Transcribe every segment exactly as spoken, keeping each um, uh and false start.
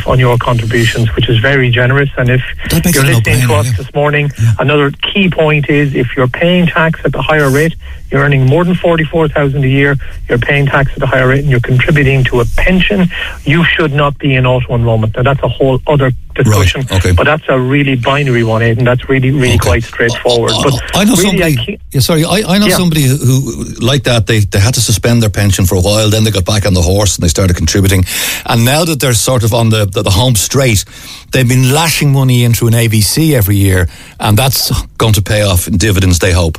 relief on your contributions, which is very generous. And if you're listening to us yeah. this morning, yeah. another key point is if you're paying tax at the higher rate, you're earning more than forty-four thousand a year, you're paying tax at a higher rate, and you're contributing to a pension, you should not be in auto enrollment. Now, that's a whole other discussion, right. okay. but that's a really binary one, Aidan. That's really, really okay. quite straightforward. Uh, but I know really somebody. I yeah, sorry, I, I know yeah. somebody who, who, like that, they they had to suspend their pension for a while. Then they got back on the horse and they started contributing. And now that they're sort of on the the, the home straight, they've been lashing money in through an A V C every year, and that's going to pay off in dividends, they hope.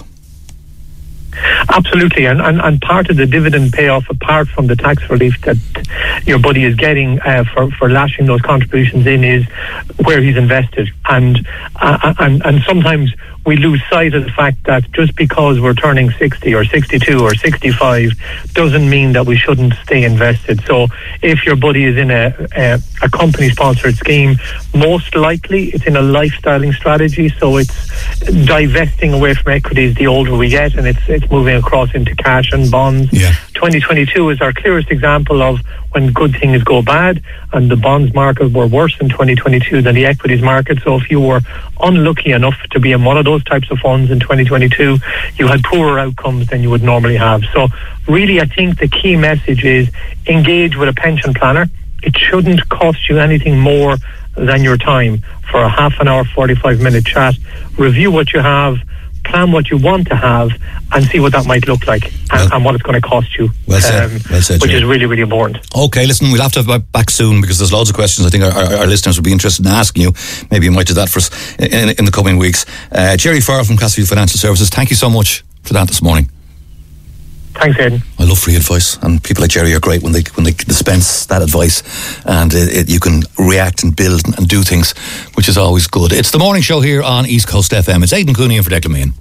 Absolutely, and, and, and part of the dividend payoff, apart from the tax relief that your buddy is getting uh, for, for lashing those contributions in, is where he's invested. And, uh, and and sometimes we lose sight of the fact that just because we're turning sixty or sixty-two or sixty-five doesn't mean that we shouldn't stay invested. So if your buddy is in a, a, a company-sponsored scheme, most likely it's in a lifestyling strategy, so it's divesting away from equities the older we get, and it's it's moving across into cash and bonds. Yeah. twenty twenty-two is our clearest example of when good things go bad, and the bonds market were worse in twenty twenty-two than the equities market. So if you were unlucky enough to be in one of those types of funds in twenty twenty-two, you had poorer outcomes than you would normally have. So really, I think the key message is engage with a pension planner. It shouldn't cost you anything more than your time for a half an hour, forty-five minute chat. Review what you have, plan what you want to have, and see what that might look like, and, well, and what it's going to cost you. Well said. Um, well said, which Jerry. is really, really important. Okay, listen, we'll have to have you back soon because there's loads of questions I think our, our, our listeners would be interested in asking you. Maybe you might do that for us in, in the coming weeks. Uh, Jerry Farrell from Castleview Financial Services, thank you so much for that this morning. Thanks, Aidan. I love free advice, and people like Jerry are great when they when they dispense that advice, and it, it, you can react and build and, and do things, which is always good. It's the morning show here on East Coast F M. It's Aidan Cooney in for Declan Meehan.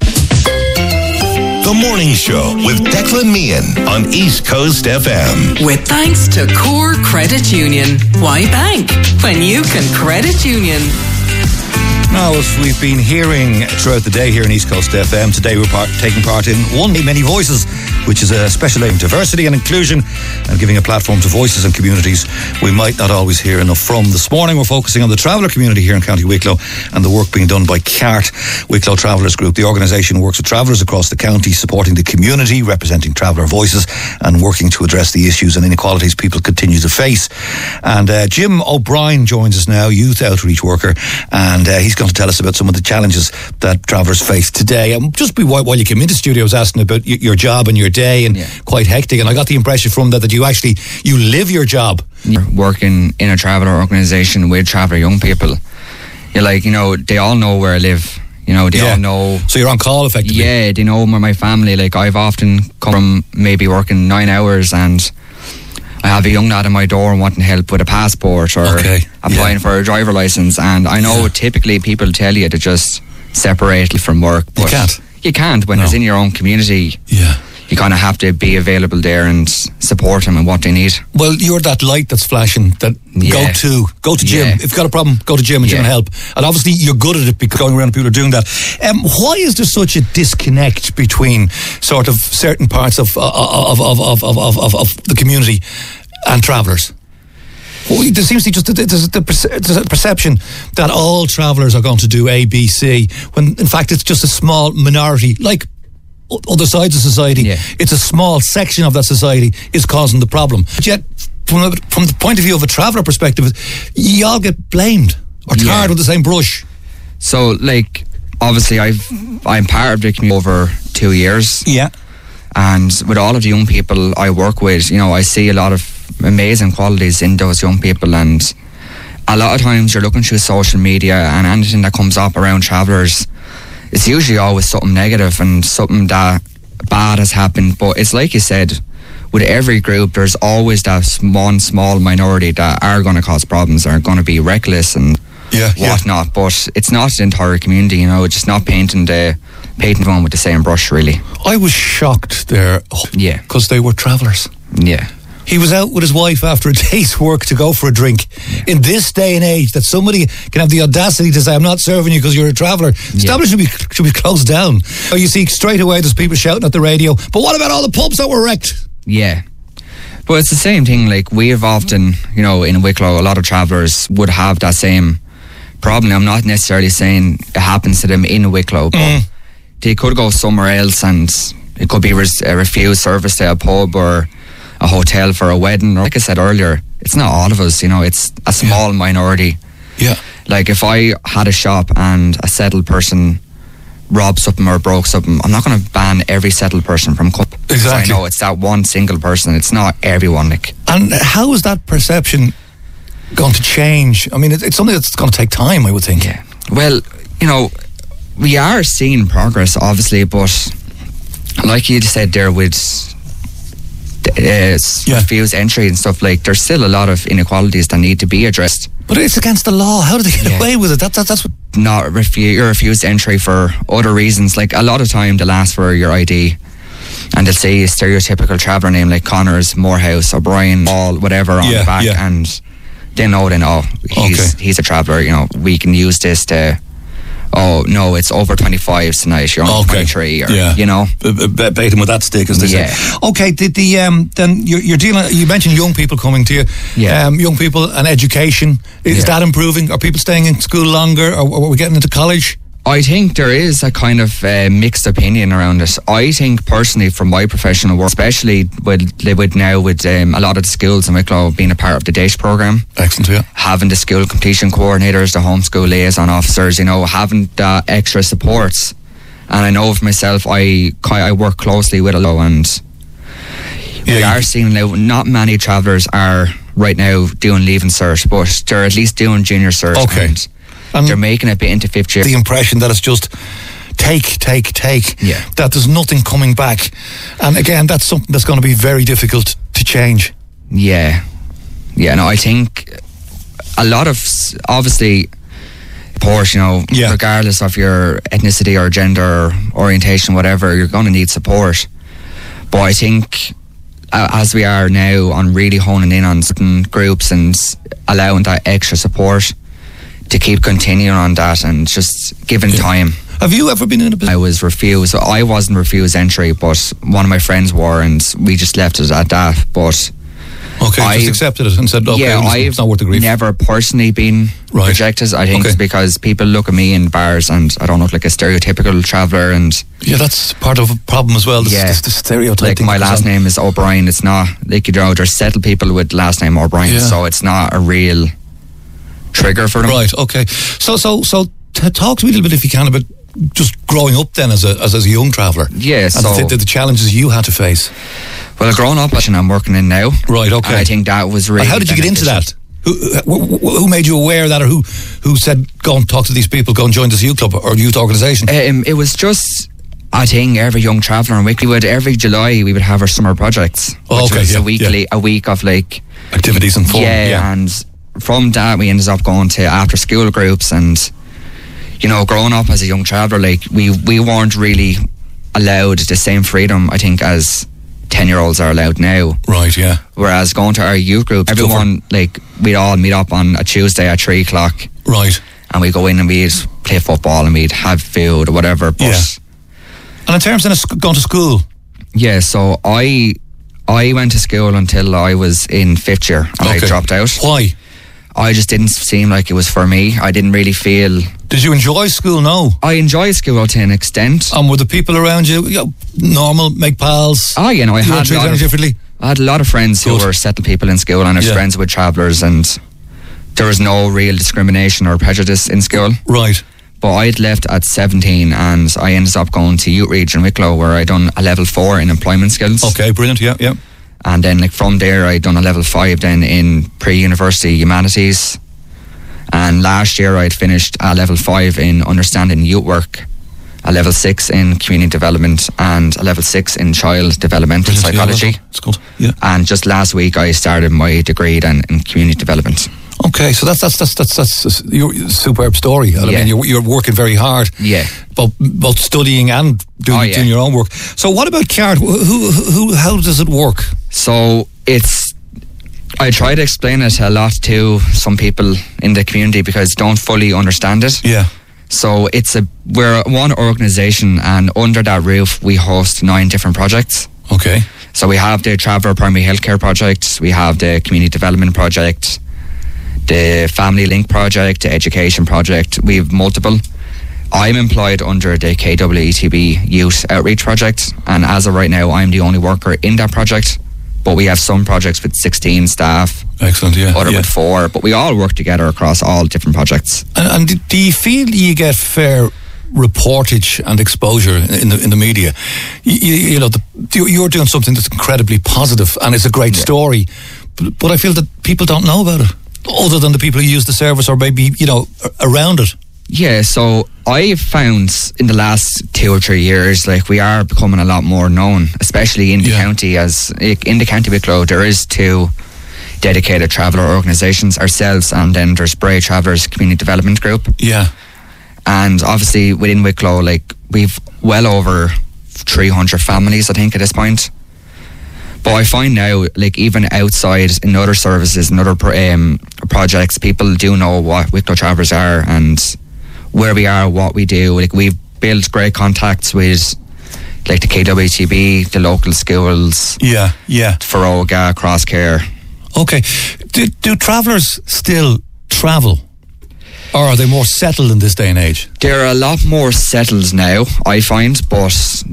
The Morning Show with Declan Meehan on East Coast F M. With thanks to Core Credit Union. Why bank when you can credit union? Now, as we've been hearing throughout the day here in East Coast F M, today we're part, taking part in One Many Voices, which is a special aim diversity and inclusion and giving a platform to voices and communities we might not always hear enough from. This morning we're focusing on the traveller community here in County Wicklow and the work being done by C A R T, Wicklow Travellers Group. The organisation works with travellers across the county, supporting the community, representing traveller voices and working to address the issues and inequalities people continue to face. And uh, Jim O'Brien joins us now, youth outreach worker, and uh, he's going to tell us about some of the challenges that travellers face today. And just be, while you came into studio, I was asking about y- your job and your day, and yeah. quite hectic, and I got the impression from that that you actually you live your job. You're working in a traveller organisation with traveller young people. You're like, you know, they all know where I live. You know, they yeah. all know. So you're on call effectively. Yeah, they know where my family. Like, I've often come from maybe working nine hours and I have a young lad at my door wanting help with a passport or okay. applying yeah. for a driver licence, and I know yeah. typically people tell you to just separate from work, but you can't. You can't when no. it's in your own community. Yeah. You kind of have to be available there and support them and what they need. Well, you're that light that's flashing, that yeah. go to go to gym. Yeah. If you've got a problem, go to gym and yeah. you can help. And obviously you're good at it because going around and people are doing that. Um, why is there such a disconnect between sort of certain parts of of of of of, of, of, of the community and travellers? Well, there seems to be just there's a perception that all travellers are going to do A, B, C, when in fact it's just a small minority, like other sides of society. Yeah. It's a small section of that society is causing the problem. But yet, from, a, from the point of view of a traveller perspective, you all get blamed or tarred yeah. with the same brush. So, like, obviously, I've I'm part of the community over two years. Yeah. And with all of the young people I work with, you know, I see a lot of amazing qualities in those young people, and a lot of times you're looking through social media and anything that comes up around travellers, it's usually always something negative and something that bad has happened. But it's like you said, with every group there's always that one small minority that are going to cause problems, are going to be reckless and yeah, whatnot yeah. But it's not the entire community, you know, just not painting the painting everyone with the same brush, really. I was shocked there, yeah, because they were travellers. Yeah. He was out with his wife after a day's work to go for a drink. Yeah. In this day and age, that somebody can have the audacity to say, I'm not serving you because you're a traveller. Establishment yeah. should be should be closed down. Or you see straight away there's people shouting at the radio, but what about all the pubs that were wrecked? Yeah. But it's the same thing. Like we have often, you know, in Wicklow, a lot of travellers would have that same problem. I'm not necessarily saying it happens to them in Wicklow, but mm. they could go somewhere else, and it could be res- a refused service to a pub or a hotel for a wedding. Or like I said earlier, it's not all of us. You know, it's a small yeah. minority. Yeah. Like if I had a shop and a settled person robbed something or broke something, I'm not going to ban every settled person from coming. Exactly. I know it's that one single person. It's not everyone. Like. And how is that perception going to change? I mean, it's something that's going to take time, I would think. Yeah. Well, you know, we are seeing progress, obviously, but like you said there with uh, yeah. refused entry and stuff, like there's still a lot of inequalities that need to be addressed. But it's against the law. How do they get yeah. away with it? That, that, that's what... Not refu- refused entry for other reasons. Like a lot of time they'll ask for your I D and they'll say a stereotypical traveller name like Connors, Morehouse, O'Brien, all whatever on yeah, the back, yeah. and they know then, oh, he's okay. he's a traveller, you know, we can use this to, oh, no, it's over twenty-five tonight, you're only okay. twenty-three, or, yeah. you know. B- b- bait him with that stick, as they yeah. say. Okay, did the, um, then you're, you're dealing, you mentioned young people coming to you, yeah. um, young people and education. Is yeah. that improving? Are people staying in school longer? Or, or are we getting into college? I think there is a kind of uh, mixed opinion around it. I think personally, from my professional work, especially with, with now with um, a lot of the schools in Wicklow being a part of the DAISH programme, excellent, yeah, having the school completion coordinators, the homeschool liaison officers, you know, having that extra supports. And I know for myself, I I work closely with a lot, and yeah, we are seeing now not many travellers are right now doing leaving cert, but they're at least doing junior cert. Okay. And And they're making it a bit into fifth year. The impression that it's just take, take, take. Yeah. That there's nothing coming back. And again, that's something that's going to be very difficult to change. Yeah. Yeah, no, I think a lot of, obviously, support, you know, yeah. regardless of your ethnicity or gender or orientation, whatever, you're going to need support. But I think uh, as we are now on really honing in on certain groups and allowing that extra support, to keep continuing on that and just giving yeah. time. Have you ever been in a position? I was refused. I wasn't refused entry, but one of my friends were, and we just left it at that. But okay, I've, just accepted it and said, okay, yeah, listen, I've it's not worth the grief. Never personally been right. rejected. I think okay. it's because people look at me in bars and I don't look like a stereotypical traveller. And yeah, that's part of a problem as well. This, yeah, this, this stereotype. Like thing my last on. name is O'Brien. It's not like, you know, there's settled people with last name O'Brien, yeah. so it's not a real trigger for them. Right, okay. So so so t- talk to me a little bit, if you can, about just growing up then as a as, as a young traveller. Yeah, and so the, the challenges you had to face. Well, growing up, and I'm working in now. Right, okay. And I think that was really. And how did you get into that? Who, who who made you aware of that, or who who said go and talk to these people, go and join this youth club or youth organisation? Um, it was just I think every young traveller in Wicklow would every July we would have our summer projects, oh, which okay, was yeah, a weekly yeah. a week of like activities and fun. Yeah, yeah, and from that we ended up going to after school groups, and you know, growing up as a young traveller, like we we weren't really allowed the same freedom I think as ten year olds are allowed now. Right, yeah. Whereas going to our youth group, everyone, like, we'd all meet up on a Tuesday at three o'clock. Right. And we'd go in and we'd play football and we'd have food or whatever. But yeah. And in terms of going to school? Yeah, so I I went to school until I was in fifth year and okay. I dropped out. Why? I just didn't seem like it was for me. I didn't really feel... Did you enjoy school? No. I enjoyed school to an extent. And were the people around you, you know, normal, make pals? Oh, you know, I you had a lot of, differently? I had a lot of friends Good. who were settled people in school, and I was yeah. friends with travellers, and there was no real discrimination or prejudice in school. Right. But I'd left at seventeen and I ended up going to Youth Region Wicklow, where I done a level four in employment skills. Okay, brilliant, yeah, yeah. And then like from there I done a level five then in pre-university humanities. And last year I'd finished a level five in understanding youth work, a level six in community development, and a level six in child developmental brilliant, psychology. Yeah, it's good. Yeah. And just last week I started my degree then in community development. Okay, so that's that's that's that's, that's your superb story. I yeah. mean, you're, you're working very hard. Yeah. Both both studying and doing, oh, yeah. doing your own work. So, what about C A R T? Who, who, who, how does it work? So it's. I try to explain it a lot to some people in the community because don't fully understand it. Yeah. So it's a we're one organisation, and under that roof we host nine different projects. Okay. So we have the Traveller Primary Healthcare Project, we have the Community Development Project, the Family Link Project, the Education Project. We have multiple. I'm employed under the K W E T B Youth Outreach Project, and as of right now, I'm the only worker in that project. But we have some projects with sixteen staff. Excellent, yeah. Other yeah. with four. But we all work together across all different projects. And, and do you feel you get fair reportage and exposure in the in the media? You, you, you know, the, you're doing something that's incredibly positive and it's a great yeah. story. But, but I feel that people don't know about it, other than the people who use the service or maybe, you know, around it. Yeah, so I've found in the last two or three years, like, we are becoming a lot more known, especially in the yeah. county. As in the County Wicklow, there is two dedicated traveller organisations, ourselves, and then there's Bray Travellers Community Development Group. Yeah. And obviously within Wicklow, like, we've well over three hundred families, I think, at this point. But I find now, like, even outside in other services and other um, projects, people do know what Wicklow Travellers are and where we are, what we do. Like, we've built great contacts with, like, the K W T B, the local schools. Yeah, yeah. Feroga, Crosscare. Okay. Do, do travellers still travel? Or are they more settled in this day and age? They're a lot more settled now, I find, but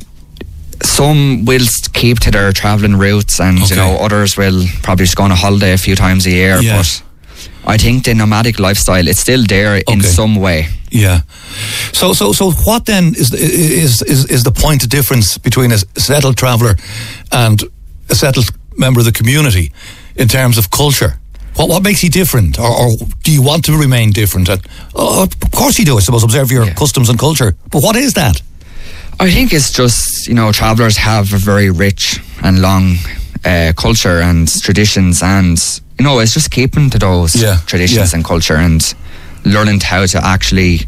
some will keep to their travelling routes, and okay. you know, others will probably just go on a holiday a few times a year. Yeah. But I think the nomadic lifestyle, it's still there okay. in some way. Yeah. So, so, so, what then is the, is is is the point of difference between a settled traveller and a settled member of the community in terms of culture? What what makes you different, or, or do you want to remain different? And, oh, of course you do, I suppose. Observe your yeah. customs and culture. But what is that? I think it's just, you know, travellers have a very rich and long uh, culture and traditions, and, you know, it's just keeping to those yeah. traditions yeah. and culture and learning how to actually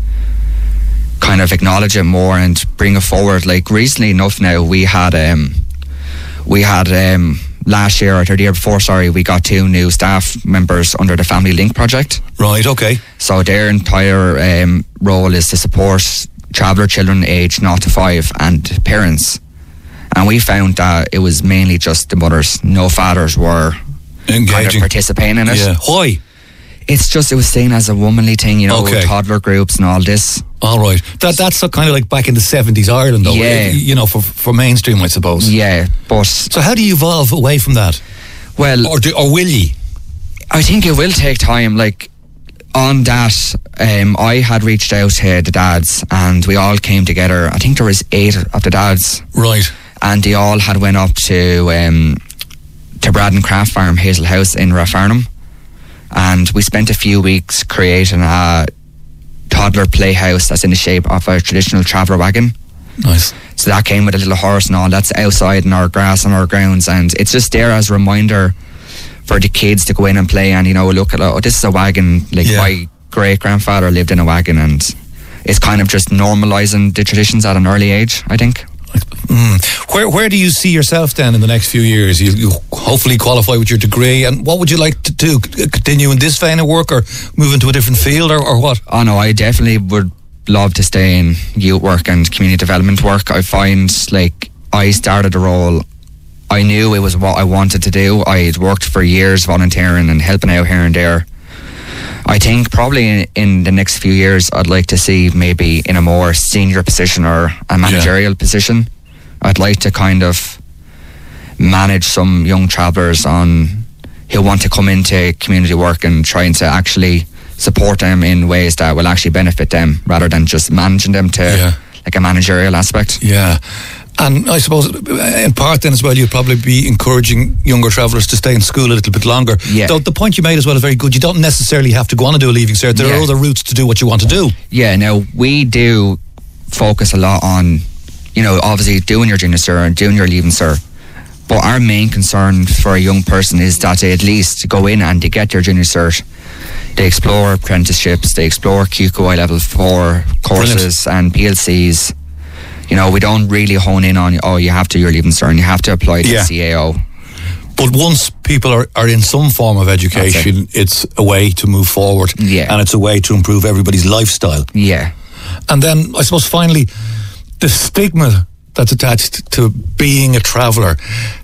kind of acknowledge it more and bring it forward. Like, recently enough now, we had um, we had um, last year or the year before, sorry, we got two new staff members under the Family Link Project. Right, okay. So their entire um, role is to support traveller children aged zero to five and parents. And we found that it was mainly just the mothers. No fathers were engaging, kind of participating in it. Yeah. Why? It's just, it was seen as a womanly thing, you know, okay. toddler groups and all this. All right. That That's kind of like back in the seventies Ireland, though. Yeah. You know, for, for mainstream, I suppose. Yeah, but... So how do you evolve away from that? Well... Or, do, or will you? I think it will take time. Like, on that, um, I had reached out to the dads and we all came together. I think there was eight of the dads. Right. And they all had went up to um, to Braddon Craft Farm, Hazel House in Rathfarnham. And we spent a few weeks creating a toddler playhouse that's in the shape of a traditional traveller wagon. Nice. So that came with a little horse and all. That's outside in our grass and our grounds. And it's just there as a reminder for the kids to go in and play and, you know, look at, oh, this is a wagon. Like, yeah. my great-grandfather lived in a wagon, and it's kind of just normalising the traditions at an early age, I think. Mm. Where where do you see yourself then in the next few years? You, you hopefully qualify with your degree, and what would you like to do? Continue in this vein of work, or move into a different field, or, or what? Oh no, I definitely would love to stay in youth work and community development work. I find, like, I started a role, I knew it was what I wanted to do. I had worked for years volunteering and helping out here and there. I think probably in, in the next few years I'd like to see maybe in a more senior position or a managerial yeah. position. I'd like to kind of manage some young travellers on who want to come into community work and trying to actually support them in ways that will actually benefit them, rather than just managing them to yeah. like a managerial aspect. Yeah. And I suppose in part then as well, you'd probably be encouraging younger travellers to stay in school a little bit longer. Yeah. Though the point you made as well is very good. You don't necessarily have to go on and do a leaving cert. There yeah. are other routes to do what you want to do. Yeah, now we do focus a lot on, you know, obviously doing your junior cert and doing your leaving cert. But our main concern for a young person is that they at least go in and they get their junior cert. They explore apprenticeships, they explore Q C O I level four courses Brilliant. And P L Cs. You know, we don't really hone in on, oh, you have to, you're leaving cert and you have to apply to yeah. the C A O. But once people are, are in some form of education, it. it's a way to move forward. Yeah. And it's a way to improve everybody's lifestyle. Yeah. And then, I suppose, finally, the stigma that's attached to being a traveller.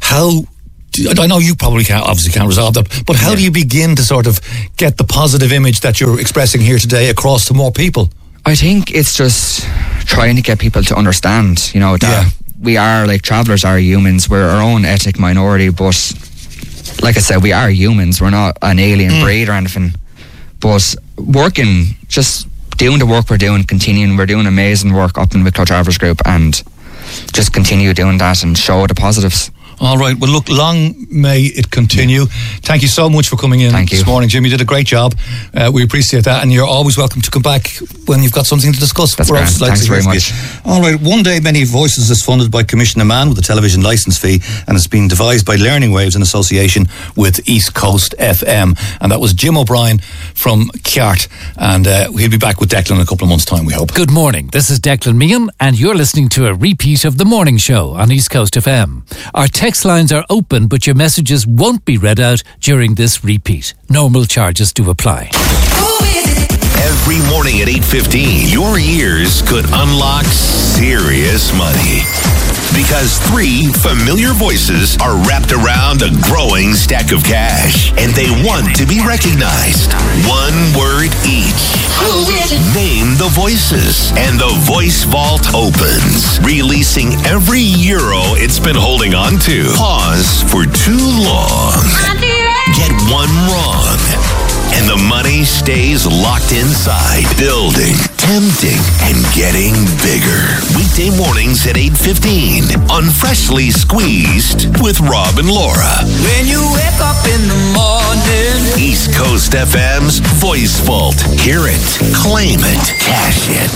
how... I know you probably can't, obviously can't resolve that, but how yeah. do you begin to sort of get the positive image that you're expressing here today across to more people? I think it's just trying to get people to understand, you know, that yeah. we are, like, travellers are humans. We're our own ethnic minority, but like I said, we are humans. We're not an alien mm. breed or anything. But working, just doing the work we're doing, continuing, we're doing amazing work up in Wicklow Travellers Group, and just continue doing that and show the positives. All right. Well, look, long may it continue. Thank you so much for coming in Thank you. this morning, Jim. You did a great job. Uh, we appreciate that, and you're always welcome to come back when you've got something to discuss. That's grand. Thanks very much. All right. One Day Many Voices is funded by Commissioner Mann with a television licence fee, and it's been devised by Learning Waves in association with East Coast F M. And that was Jim O'Brien from Kiart, and uh, he'll be back with Declan in a couple of months' time, we hope. Good morning. This is Declan Meehan, and you're listening to a repeat of The Morning Show on East Coast F M. Our text lines are open, but your messages won't be read out during this repeat. Normal charges do apply. Every morning at eight fifteen, your ears could unlock serious money. Because three familiar voices are wrapped around a growing stack of cash, and they want to be recognized. One word each. Name the voices, and the Voice Vault opens, releasing every euro it's been holding on to. Pause for too long. Get one wrong, and the money stays locked inside, building, tempting, and getting bigger. Weekday mornings at eight fifteen on Freshly Squeezed with Rob and Laura. When you wake up in the morning, East Coast F M's Voice Vault. Hear it, claim it, cash it.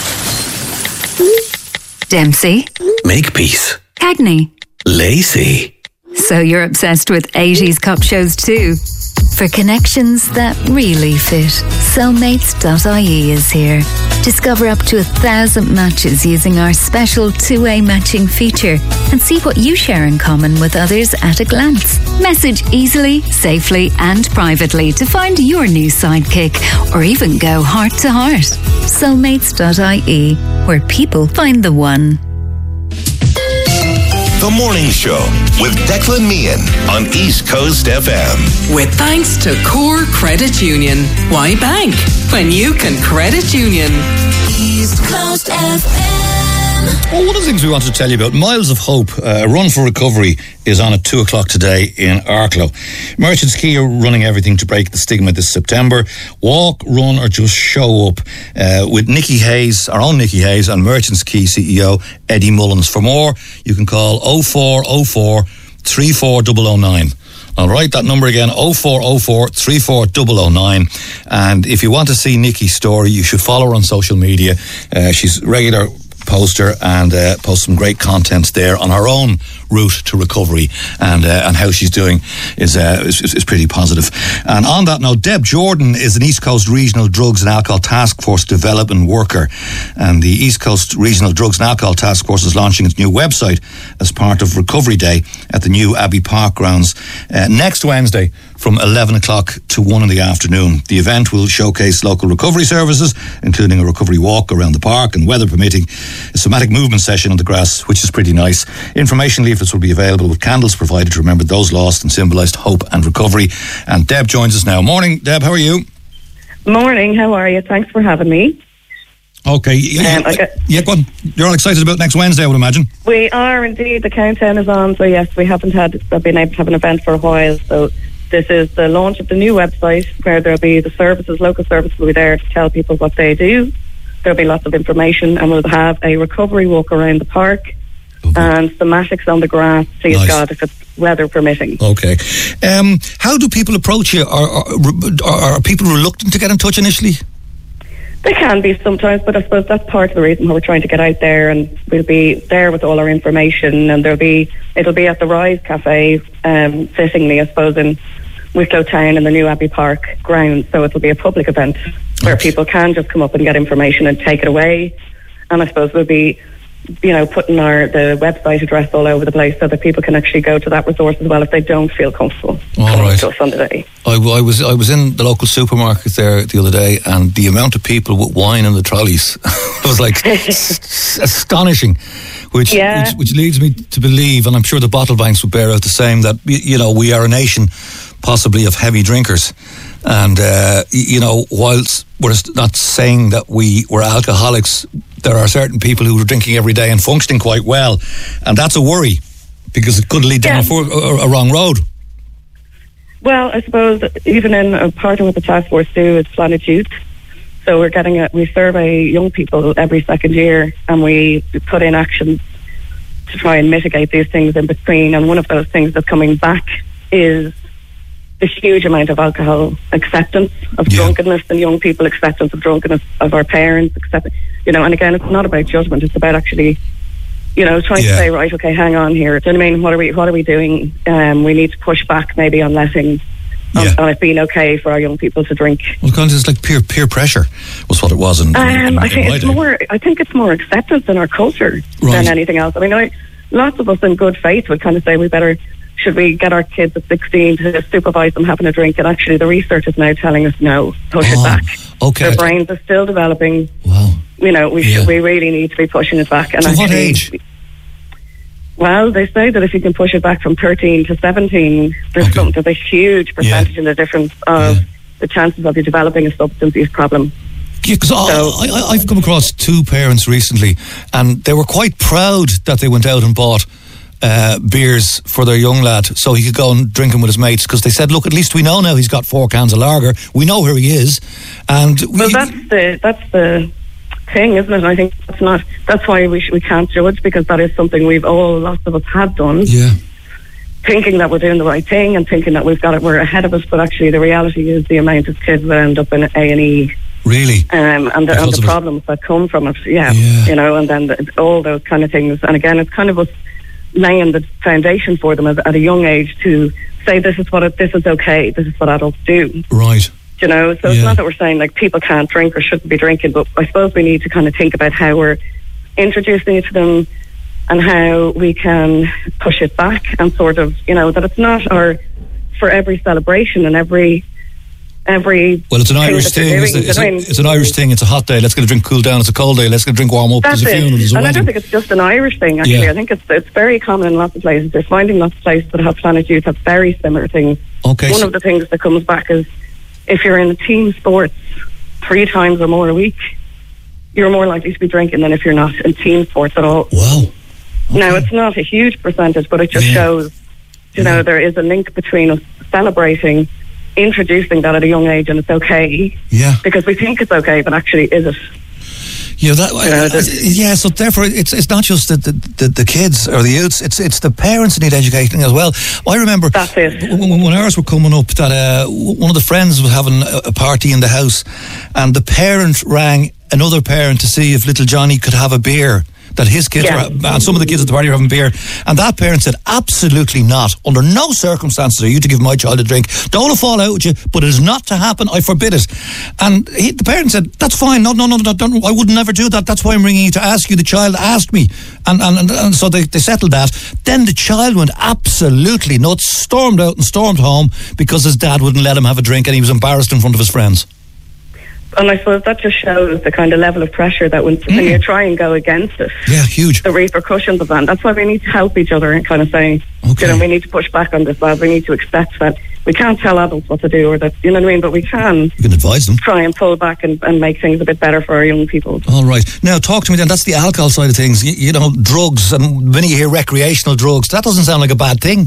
Dempsey. Makepeace. Cagney. Lacey. So you're obsessed with eighties cop shows too? For connections that really fit, soulmates dot I E is here. Discover up to a thousand matches using our special two-way matching feature and see what you share in common with others at a glance. Message easily, safely and privately to find your new sidekick, or even go heart to heart. soulmates dot I E, where people find the one. The Morning Show with Declan Meehan on East Coast F M. With thanks to Core Credit Union. Why bank when you can credit union? East Coast F M. Well, one of the things we wanted to tell you about, Miles of Hope, uh, a run for recovery, is on at two o'clock today in Arklow. Merchants Quay are running everything to break the stigma this September. Walk, run, or just show up uh, with Nikki Hayes, our own Nikki Hayes, and Merchants Quay C E O Eddie Mullins. For more, you can call oh four oh four, three four oh oh nine. I'll write that number again, oh four oh four, three four oh oh nine. And if you want to see Nikki's story, you should follow her on social media. Uh, she's regular poster and uh, post some great content there on her own route to recovery, and uh, and how she's doing is, uh, is is pretty positive. And on that note, Deb Jordan is an East Coast Regional Drugs and Alcohol Task Force development worker, and the East Coast Regional Drugs and Alcohol Task Force is launching its new website as part of Recovery Day at the new Abbey Park grounds uh, next Wednesday from eleven o'clock to one in the afternoon. The event will showcase local recovery services, including a recovery walk around the park and, weather permitting, a somatic movement session on the grass, which is pretty nice. Information leaflets will be available with candles provided to remember those lost and symbolised hope and recovery. And Deb joins us now. Morning, Deb, how are you? Morning, how are you? Thanks for having me. Okay, yeah, um, got, yeah, go on. You're all excited about next Wednesday, I would imagine. We are indeed. The countdown is on, so yes, we haven't had been able to have an event for a while, so this is the launch of the new website where there'll be the services, local services will be there to tell people what they do. There'll be lots of information, and we'll have a recovery walk around the park. Okay. And thematics on the grass, please nice. God, if it's weather permitting. Okay. Um, how do people approach you? Are, are, are people reluctant to get in touch initially? They can be sometimes, but I suppose that's part of the reason why we're trying to get out there, and we'll be there with all our information, and there'll be it'll be at the Rise Cafe, um, fittingly, I suppose, in Wicklow Town in the new Abbey Park grounds. So it'll be a public event where okay. people can just come up and get information and take it away. And I suppose we'll be you know, putting our the website address all over the place so that people can actually go to that resource as well if they don't feel comfortable All coming right. to us on the day. I, I was I was in the local supermarket there the other day, and the amount of people with wine in the trolleys was like s- astonishing, which, Yeah. which which leads me to believe, and I'm sure the bottle banks would bear out the same, that y- you know we are a nation possibly of heavy drinkers, and uh, y- you know whilst we're not saying that we were alcoholics, there are certain people who are drinking every day and functioning quite well, and that's a worry because it could lead down Yeah. a, for, a, a wrong road. Well, I suppose even in a part of what the task force do is Planet Youth. So we're getting a, we survey young people every second year, and we put in actions to try and mitigate these things in between. And one of those things that's coming back is the huge amount of alcohol acceptance of Yeah. drunkenness and young people acceptance of drunkenness of our parents, accept, you know. And again, it's not about judgment; it's about actually, you know, trying Yeah. to say, right, okay, hang on here. Do you know what I mean? What are we, what are we doing? Um, we need to push back maybe on letting, on, Yeah. on it being okay for our young people to drink. Well, kind of it's like peer peer pressure was what it was. In, in, Um, in I think my it's day. more. I think it's more acceptance in our culture Right. than anything else. I mean, I, lots of us in good faith would kind of say we better. Should we get our kids at sixteen to supervise them having a drink? And actually, the research is now telling us no, push Oh, it back. okay. Their brains are still developing. Wow. You know, we Yeah. should, we really need to be pushing it back. And To what actually, age? Well, they say that if you can push it back from thirteen to seventeen, there's, Okay. some, there's a huge percentage in the difference of Yeah. the chances of you developing a substance use problem. Yeah, because So- I, I, I've come across two parents recently, and they were quite proud that they went out and bought uh, beers for their young lad so he could go and drink them with his mates, because they said, look, at least we know now he's got four cans of lager. We know where he is. And Well, we, that's the that's the thing, isn't it? I think that's not. That's why we sh- we can't judge, because that is something we've all, lots of us, have done, yeah, thinking that we're doing the right thing and thinking that we've got it, we're ahead of us. But actually, the reality is the amount of kids that end up in A and E, really. um, and the, and Because the of it. problems that come from it. Yeah, Yeah. you know, and then the, all those kind of things. And again, it's kind of us laying the foundation for them at, at a young age to say this is what it, this is okay. This is what adults do. Right. You know, so Yeah. it's not that we're saying like people can't drink or shouldn't be drinking, but I suppose we need to kind of think about how we're introducing it to them and how we can push it back, and sort of, you know, that it's not our, for every celebration and every every Well, it's an thing Irish that they're thing. doing. Isn't it? It's, I a, mean, it's an Irish thing. It's a hot day. Let's get a drink cool down. It's a cold day. Let's get a drink warm up. That's There's a it. funeral. There's a And I don't wedding. think it's just an Irish thing, actually. Yeah. I think it's it's very common in lots of places. They're finding lots of places that have Planet Youth have very similar things. Okay. One so- of the things that comes back is if you're in team sports three times or more a week, you're more likely to be drinking than if you're not in team sports at all. wow. Now, it's not a huge percentage, but it just Yeah. shows, you know, there is a link between us celebrating, introducing that at a young age, and it's okay, Yeah. because we think it's okay, but actually, is it? Yeah, that, know, uh, the- yeah. So therefore, it's it's not just the, the, the, the kids or the youths; it's it's the parents that need educating as well. I remember That's it. when, when- when ours were coming up, that uh, one of the friends was having a, a party in the house, and the parent rang another parent to see if little Johnny could have a beer. That his kids Yeah. were, and some of the kids at the party were having beer, and that parent said, "Absolutely not. Under no circumstances are you to give my child a drink. Don't want to fall out with you, but it is not to happen. I forbid it." And he, the parent said, "That's fine. No, no, no, no, don't, I would never do that. That's why I'm ringing you to ask you. The child asked me," and and and, and so they, they settled that. Then the child went absolutely nuts, stormed out and stormed home because his dad wouldn't let him have a drink, and he was embarrassed in front of his friends. And I suppose that just shows the kind of level of pressure that when, when you try and go against it, Yeah, huge. the repercussions of that. And that's why we need to help each other and kind of say, Okay. you know, we need to push back on this, lad. We need to accept that we can't tell adults what to do, or that, you know what I mean, but we can You can advise them. try and pull back and, and make things a bit better for our young people. All right. Now, talk to me then. That's the alcohol side of things. You, you know, drugs, and when you hear recreational drugs, that doesn't sound like a bad thing.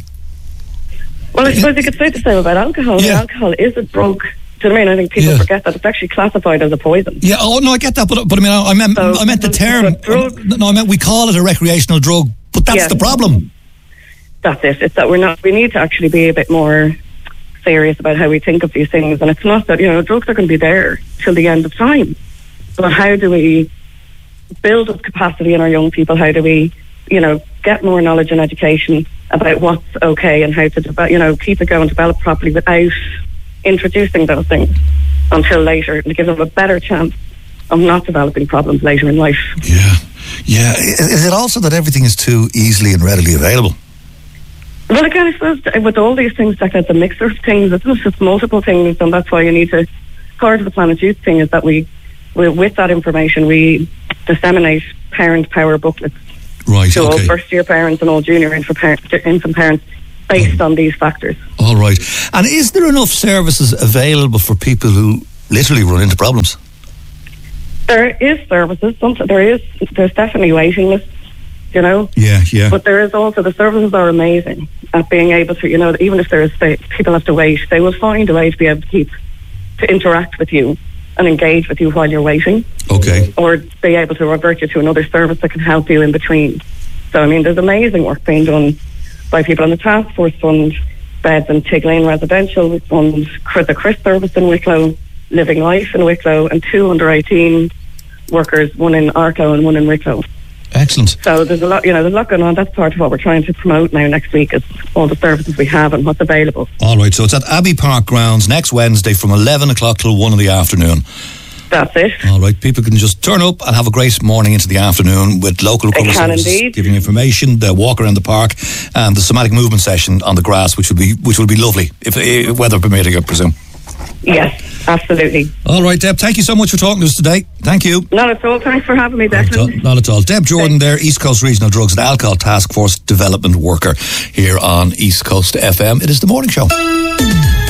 Well, I suppose you could say the same about alcohol. Yeah. Alcohol is a drug. Do you know what I mean? I think people Yeah. forget that it's actually classified as a poison. Yeah. Oh no, I get that, but but I mean, I meant So, I meant the term. but drugs- No, I meant we call it a recreational drug, but that's Yeah. the problem. That's it. It's that we're not. We need to actually be a bit more serious about how we think of these things. And it's not that, you know, drugs are going to be there till the end of time. But how do we build up capacity in our young people? How do we, you know, get more knowledge and education about what's okay and how to, develop, you know, keep it going, develop properly without introducing those things until later, and to give them a better chance of not developing problems later in life. Yeah. Yeah, is it also that everything is too easily and readily available? Well, again, I suppose with all these things, like it's a mix of things. It's not just multiple things, and that's why you need to. Part of the Planet Youth thing is that we, we with that information, we disseminate parent power booklets right, to okay. all first-year parents and all junior infant parents based on these factors. All right. And is there enough services available for people who literally run into problems? There is services. Some, there is. There's definitely waiting lists. You know. Yeah, yeah. But there is also the services are amazing at being able to, you know, even if there is people have to wait, they will find a way to be able to keep to interact with you and engage with you while you're waiting. Okay. Or be able to revert you to another service that can help you in between. So I mean, there's amazing work being done by people on the Task Force Fund, Beds and Tig Lane Residential Fund, the Chris Service in Wicklow, Living Life in Wicklow, and two under eighteen workers, one in Arklow and one in Wicklow. Excellent. So there's a lot, you know, there's a lot going on. That's part of what we're trying to promote now next week is all the services we have and what's available. All right, so it's at Abbey Park Grounds next Wednesday from eleven o'clock till one in the afternoon. That's it. All right, people can just turn up and have a great morning into the afternoon with local recovery services indeed. giving information, the walk around the park, and the somatic movement session on the grass, which would be which would be lovely if, if weather permitting, I presume. Yes, absolutely. All right, Deb, thank you so much for talking to us today. Thank you. Not at all. Thanks for having me, Declan. Not at all. Not at all. Deb Jordan there, East Coast Regional Drugs and Alcohol Task Force Development Worker here on East Coast F M. It is the morning show.